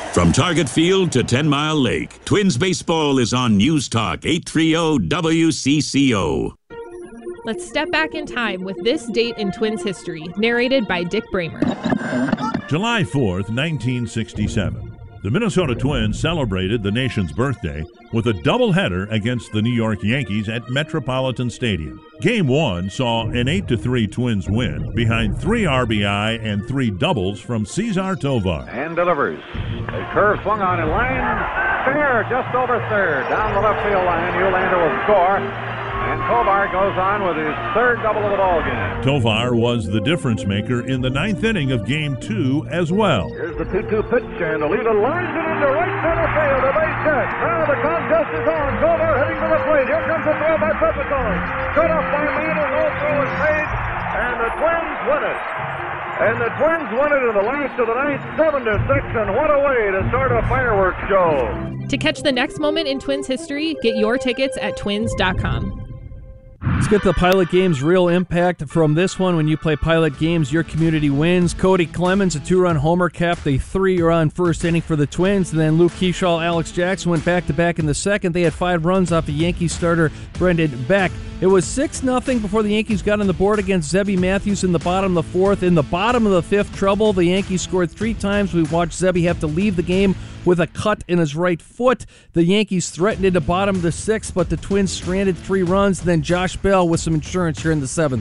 From Target Field to 10 Mile Lake, Twins baseball is on News Talk 830 WCCO. Let's step back in time with this date in Twins history, narrated by Dick Bramer. July 4th, 1967. The Minnesota Twins celebrated the nation's birthday with a doubleheader against the New York Yankees at Metropolitan Stadium. Game 1 saw an 8-3 Twins win behind 3 RBI and 3 doubles from Cesar Tovar. And delivers. A curve swung on in line. Fair, just over third. Down the left field line. Uhlaender will score. And Tovar goes on with his third double of the ball game. Tovar was the difference maker in the 9th inning of Game 2 as well. Here's the 2-2 pitch, and the leader lines it into right center field. A base hit. Now the contest is on. Tovar heading to the plate. Here comes the throw by Pepitone. Cut off by Mantle. No throw is made, and the Twins win it. And the Twins won it in the last of the ninth, 7-6, and what a way to start a fireworks show. To catch the next moment in Twins history, get your tickets at twins.com. Let's get the Pilot Games real impact from this one. When you play Pilot Games, your community wins. Cody Clemens, a 2-run homer, capped a 3-run first inning for the Twins. And then Luke Kershaw, Alex Jackson went back-to-back in the second. They had 5 runs off the Yankees starter, Brendan Beck. It was 6-0 before the Yankees got on the board against Zebby Matthews in the bottom of the 4th. In the bottom of the 5th, trouble. The Yankees scored 3 times. We watched Zebby have to leave the game with a cut in his right foot. The Yankees threatened into bottom of the 6th, but the Twins stranded 3 runs. Then Josh Bell with some insurance here in the 7th.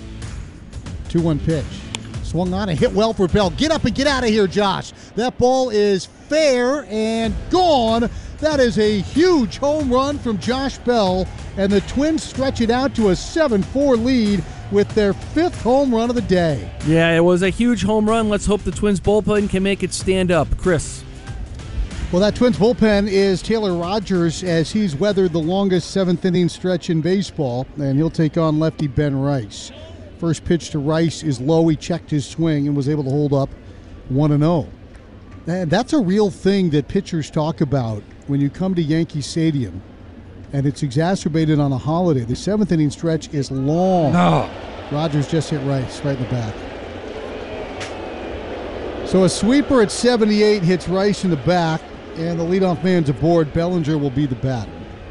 2-1 pitch. Swung on and hit well for Bell. Get up and get out of here, Josh. That ball is fair and gone. That is a huge home run from Josh Bell, and the Twins stretch it out to a 7-4 lead with their 5th home run of the day. Yeah, it was a huge home run. Let's hope the Twins bullpen can make it stand up. Chris. Well, that Twins bullpen is Taylor Rogers, as he's weathered the longest 7th inning stretch in baseball, and he'll take on lefty Ben Rice. First pitch to Rice is low. He checked his swing and was able to hold up 1-0. And that's a real thing that pitchers talk about when you come to Yankee Stadium, and it's exacerbated on a holiday. The 7th inning stretch is long. No. Rogers just hit Rice right in the back. So a sweeper at 78 hits Rice in the back, and the leadoff man's aboard. Bellinger will be the batter.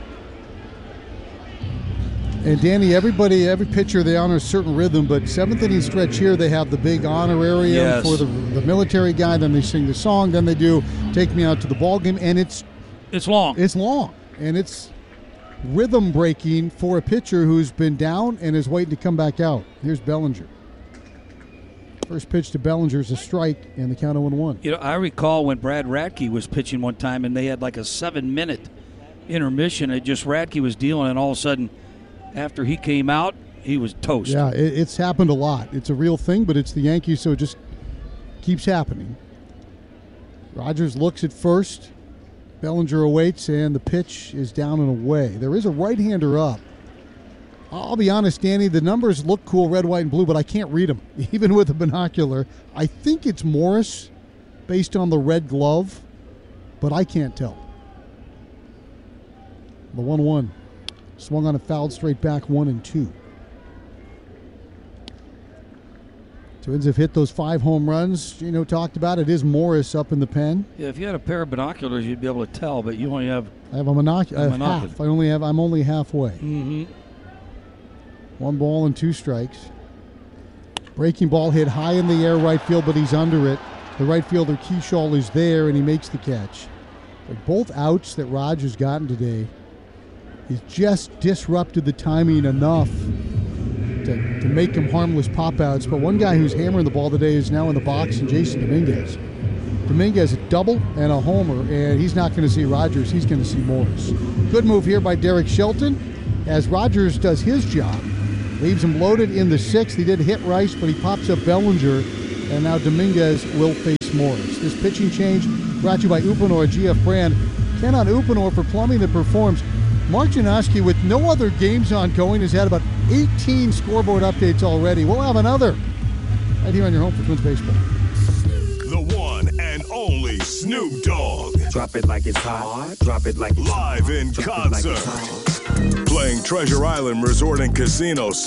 And Danny, every pitcher, they honor a certain rhythm, but 7th inning stretch here, they have the big honorarium for the military guy, then they sing the song, then they do Take Me Out to the Ball Game, and it's long. It's long, and it's rhythm breaking for a pitcher who's been down and is waiting to come back out. Here's Bellinger. First pitch to Bellinger is a strike, and the count 0-1. You know, I recall when Brad Radke was pitching one time, and they had like a 7-minute intermission. It just Radke was dealing, and all of a sudden, after he came out, he was toast. Yeah, it's happened a lot. It's a real thing, but it's the Yankees, so it just keeps happening. Rogers looks at first. Bellinger awaits, and the pitch is down and away. There is a right-hander up. I'll be honest, Danny, the numbers look cool, red, white, and blue, but I can't read them, even with a binocular. I think it's Morris based on the red glove, but I can't tell. The 1-1. Swung on a foul straight back, 1-2. Twins have hit those 5 home runs. Gino talked about it. Is Morris up in the pen? Yeah, if you had a pair of binoculars, you'd be able to tell, but you only have. I have a monocular. Half. I'm only halfway. Mm-hmm. 1 ball and 2 strikes. Breaking ball hit high in the air right field, but he's under it. The right fielder Kershaw is there, and he makes the catch. But both outs that Rogers gotten today, he's just disrupted the timing enough to make him harmless pop-outs. But one guy who's hammering the ball today is now in the box, and Jason Dominguez. Dominguez a double and a homer, and he's not going to see Rogers. He's going to see Morris. Good move here by Derek Shelton as Rogers does his job. Leaves him loaded in the 6th. He did hit Rice, but he pops up Bellinger, and now Dominguez will face Morris. This pitching change brought to you by Uponor, GF brand. Ken on Uponor for plumbing that performs. Mark Janoski, with no other games ongoing, has had about 18 scoreboard updates already. We'll have another right here on your home for Twins Baseball. The one and only Snoop Dogg. Drop it like it's hot. Drop it like it's live in concert. Playing Treasure Island Resort and Casino